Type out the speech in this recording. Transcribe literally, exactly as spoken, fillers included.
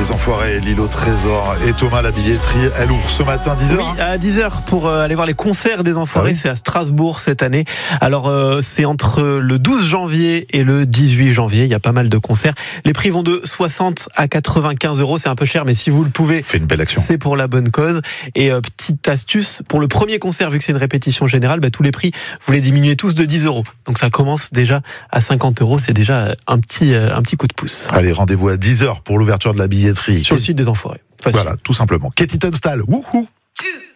Les Enfoirés, l'île au trésor et Thomas, la billetterie, elle ouvre ce matin dix heures. Oui, à dix heures pour euh, aller voir les concerts des Enfoirés. Ah oui. C'est à Strasbourg cette année. Alors euh, c'est entre le douze janvier et le dix-huit janvier. Il y a pas mal de concerts. Les prix vont de soixante à quatre-vingt-quinze euros. C'est un peu cher, mais si vous le pouvez, fait une belle action. C'est pour la bonne cause. Et euh, petite astuce, pour le premier concert, vu que c'est une répétition générale, bah, tous les prix, vous les diminuez tous de dix euros. Donc ça commence déjà à cinquante euros. C'est déjà un petit, euh, un petit coup de pouce. Allez, rendez-vous à dix heures pour l'ouverture de la billetterie. Sur le site des Enfoirés. Facile. Voilà, tout simplement. Katy Tunstall, wouhou. Two.